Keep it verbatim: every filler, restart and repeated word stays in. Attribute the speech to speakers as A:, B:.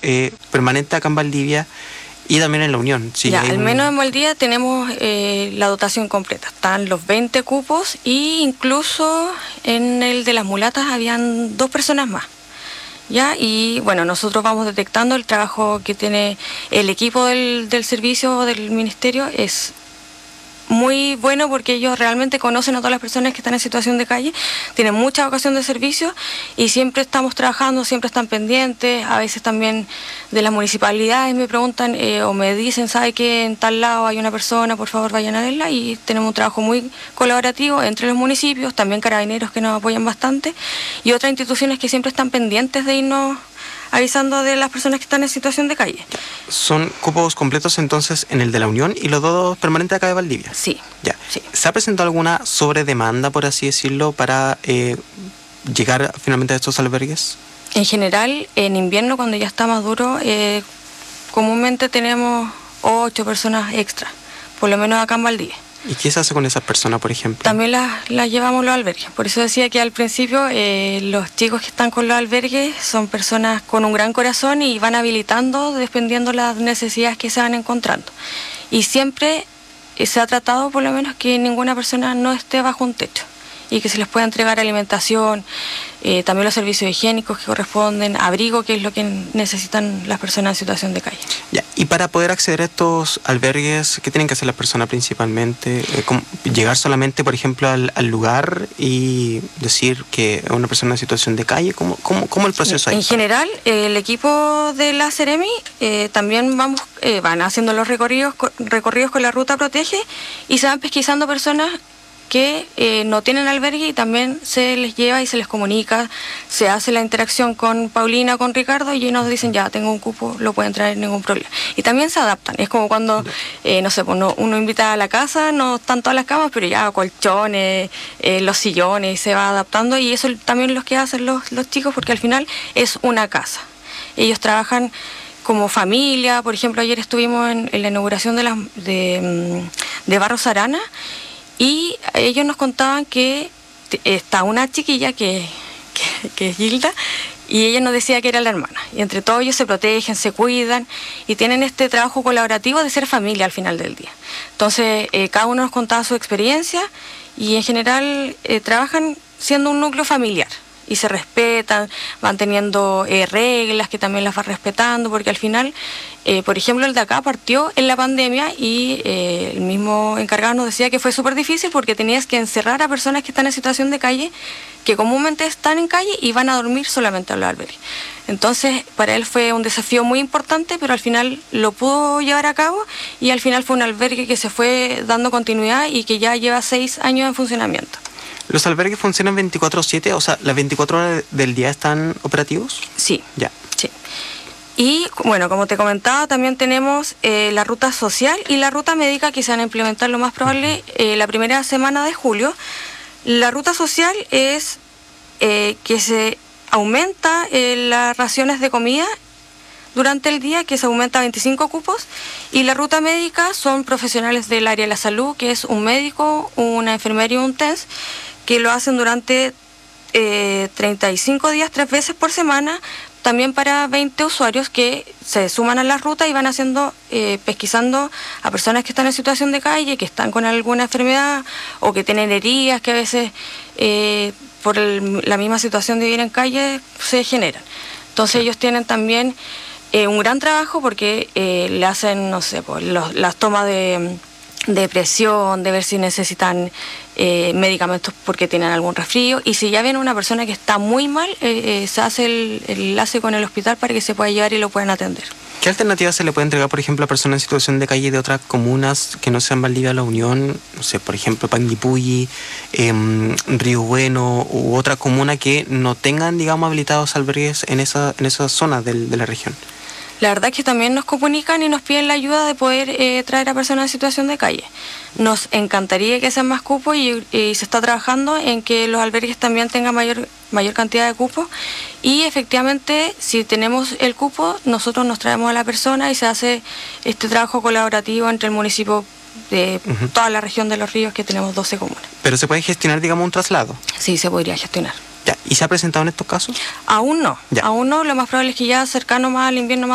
A: eh, permanente acá en Valdivia y también en La Unión. Sí,
B: ya, al
A: un...
B: menos en Valdivia tenemos eh, la dotación completa. Están los veinte cupos y incluso en el de las mulatas habían dos personas más. Ya, y bueno, nosotros vamos detectando el trabajo que tiene el equipo del, del servicio del ministerio. Es muy bueno porque ellos realmente conocen a todas las personas que están en situación de calle, tienen mucha vocación de servicio y siempre estamos trabajando, siempre están pendientes. A veces también de las municipalidades me preguntan eh, o me dicen, ¿sabe que en tal lado hay una persona? Por favor vayan a verla, y tenemos un trabajo muy colaborativo entre los municipios, también Carabineros que nos apoyan bastante y otras instituciones que siempre están pendientes de irnos avisando de las personas que están en situación de calle.
A: ¿Son cupos completos entonces en el de La Unión y los dos permanentes acá de Valdivia?
B: Sí.
A: Ya.
B: Sí.
A: ¿Se ha presentado alguna sobredemanda, por así decirlo, para eh, llegar finalmente a estos albergues?
B: En general, en invierno, cuando ya está más duro, eh, comúnmente tenemos ocho personas extra, por lo menos acá en Valdivia.
A: ¿Y qué se hace con esas personas, por ejemplo?
B: También las, las llevamos a los albergues. Por eso decía que al principio eh, los chicos que están con los albergues son personas con un gran corazón y van habilitando dependiendo las necesidades que se van encontrando. Y siempre eh, se ha tratado por lo menos que ninguna persona no esté bajo un techo y que se les pueda entregar alimentación, eh, también los servicios higiénicos que corresponden, abrigo, que es lo que necesitan las personas en situación de calle.
A: Ya. Y para poder acceder a estos albergues, ¿qué tienen que hacer las personas principalmente? Eh, ¿Llegar solamente, por ejemplo, al, al lugar y decir que es una persona en situación de calle? ¿Cómo, cómo, cómo el proceso ahí?
B: En general, eh, el equipo de la Seremi eh, también vamos, eh, van haciendo los recorridos, recorridos con la ruta Protege y se van pesquisando personas que eh, no tienen albergue y también se les lleva y se les comunica, se hace la interacción con Paulina, con Ricardo y ellos nos dicen ya, tengo un cupo, lo pueden traer, ningún problema. Y también se adaptan, es como cuando, eh, no sé, uno, uno invita a la casa, no están todas las camas, pero ya colchones, eh, los sillones, y se va adaptando y eso también es lo que hacen los, los chicos porque al final es una casa. Ellos trabajan como familia, por ejemplo, ayer estuvimos en, en la inauguración de, la, de, de Barros Arana. Y ellos nos contaban que está una chiquilla que, que, que es Gilda y ella nos decía que era la hermana. Y entre todos ellos se protegen, se cuidan y tienen este trabajo colaborativo de ser familia al final del día. Entonces, eh, cada uno nos contaba su experiencia y en general eh, trabajan siendo un núcleo familiar. Y se respetan, van teniendo eh, reglas que también las van respetando, porque al final, eh, por ejemplo, el de acá partió en la pandemia y eh, el mismo encargado nos decía que fue súper difícil porque tenías que encerrar a personas que están en situación de calle, que comúnmente están en calle y van a dormir solamente a los albergues. Entonces, para él fue un desafío muy importante, pero al final lo pudo llevar a cabo y al final fue un albergue que se fue dando continuidad y que ya lleva seis años en funcionamiento.
A: ¿Los albergues funcionan veinticuatro siete? O sea, ¿las veinticuatro horas del día están operativos?
B: Sí.
A: Ya.
B: Sí. Y bueno, como te comentaba, también tenemos eh, la ruta social y la ruta médica que se van a implementar lo más probable eh, la primera semana de julio. La ruta social es eh, que se aumenta eh, las raciones de comida durante el día, que se aumenta a veinticinco cupos, y la ruta médica son profesionales del área de la salud, que es un médico, una enfermera y un T E N S, que lo hacen durante eh, treinta y cinco días, tres veces por semana, también para veinte usuarios que se suman a la ruta y van haciendo, eh, pesquisando a personas que están en situación de calle, que están con alguna enfermedad o que tienen heridas que a veces eh, por el, la misma situación de vivir en calle se generan. Entonces ellos tienen también eh, un gran trabajo porque eh, le hacen, no sé, pues, los, las tomas de... de presión, de ver si necesitan eh, medicamentos porque tienen algún resfrío, y si ya viene una persona que está muy mal, eh, eh, se hace el, el enlace con el hospital para que se pueda llevar y lo puedan atender.
A: ¿Qué alternativas se le puede entregar, por ejemplo, a personas en situación de calle de otras comunas que no sean Valdivia, La Unión? No sé, por ejemplo, Panguipulli, eh, Río Bueno u otra comuna que no tengan, digamos, habilitados albergues en esa, en esa zona del, de la región.
B: La verdad es que también nos comunican y nos piden la ayuda de poder eh, traer a personas en situación de calle. Nos encantaría que sean más cupos y, y se está trabajando en que los albergues también tengan mayor, mayor cantidad de cupos. Y efectivamente, si tenemos el cupo, nosotros nos traemos a la persona y se hace este trabajo colaborativo entre el municipio de uh-huh. toda la región de Los Ríos, que tenemos doce comunas.
A: ¿Pero se puede gestionar, digamos, un traslado?
B: Sí, se podría gestionar.
A: Ya. ¿Y se ha presentado en estos casos?
B: Aún no,
A: ya.
B: aún no, lo más probable es que ya cercano más al invierno, más